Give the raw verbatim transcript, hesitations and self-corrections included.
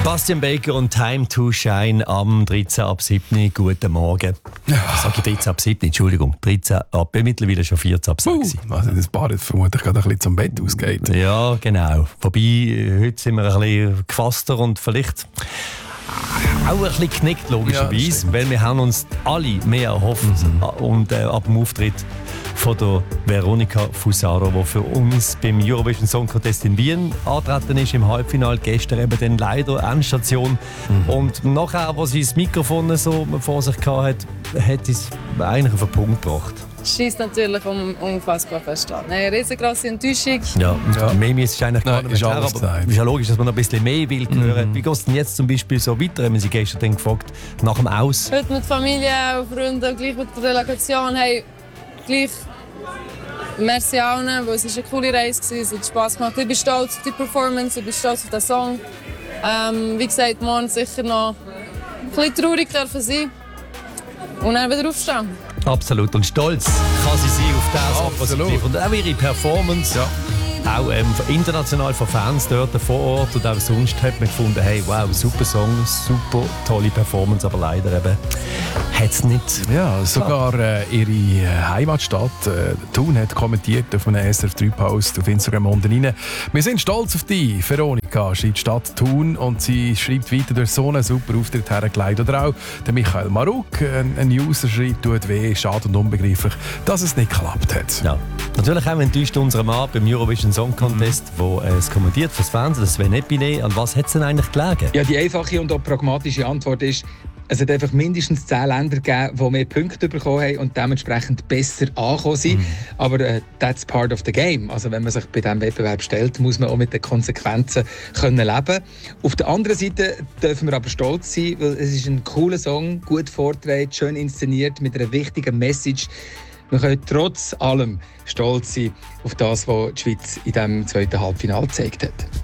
Bastian Baker und Time to Shine am dreizehn ab sieben. Guten Morgen. Ja. Ich sage dreizehn ab sieben, Entschuldigung. dreizehn ab, mittlerweile schon vierzehn ab sechs. Uh, also das Paar jetzt vermutlich gerade ein bisschen zum Bett ausgeht. Ja, genau. Wobei, heute sind wir ein bisschen gefasster und vielleicht auch ein bisschen geknickt, logischerweise. Ja, weil wir haben uns alle mehr erhofft. Mhm. Und äh, ab dem Auftritt von der Veronica Fusaro, die für uns beim Eurovision Song Contest in Wien angetreten ist, im Halbfinale. Gestern eben dann leider Endstation. Mhm. Und nachher, als sie das Mikrofon so vor sich hatte, hat es eigentlich auf den Punkt gebracht. Schießt natürlich um, unfassbar fest an. Eine riesengroße Enttäuschung. Ja, ja. Mehr ist eigentlich gar Nein, nicht mehr ist klar, aber es ist ja logisch, dass man noch ein bisschen mehr will hören. Mhm. Wie geht es denn jetzt zum Beispiel so weiter? Haben wir sie gestern dann gefragt, nach dem Aus? Heute mit Familie und Freunden, gleich mit der Delegation, hey, gleich merci allen, weil es eine coole Reise war, es hat Spass gemacht. Ich bin stolz auf die Performance, ich bin stolz auf den Song. Ähm, wie gesagt, morgen sicher noch ein bisschen traurig dürfen sein und dann wieder aufstehen. Absolut. Und stolz kann sie sein auf das, was sie und auch ihre Performance. Ja. Auch ähm, international von Fans dort vor Ort und auch sonst hat man gefunden, hey, wow, super Song, super tolle Performance, aber leider eben hat es nicht. Ja, sogar äh, ihre Heimatstadt äh, Thun hat kommentiert auf einem S R F drei Post auf Instagram unten rein. Wir sind stolz auf dich, Veronica, schreibt die Stadt Thun, und sie schreibt weiter, durch so einen super Auftritt hergelegt. Oder auch der Michael Maruk, ein, ein User, schreibt, tut weh, schade und unbegreiflich, dass es nicht geklappt hat. Ja. Natürlich auch enttäuscht unserem Mann beim Eurovision Song Contest, mhm. wo äh, es kommentiert fürs Fernsehen, das Sven Epine. An was hat es denn eigentlich gelegen? Ja, die einfache und auch pragmatische Antwort ist, es hat einfach mindestens zehn Länder gegeben, die mehr Punkte bekommen haben und dementsprechend besser angekommen sind. Mhm. Aber äh, that's part of the game. Also wenn man sich bei diesem Wettbewerb stellt, muss man auch mit den Konsequenzen können leben. Auf der anderen Seite dürfen wir aber stolz sein, weil es ist ein cooler Song, gut vorgetragen, schön inszeniert, mit einer wichtigen Message. Wir können trotz allem stolz sein auf das, was die Schweiz in diesem zweiten Halbfinale gezeigt hat.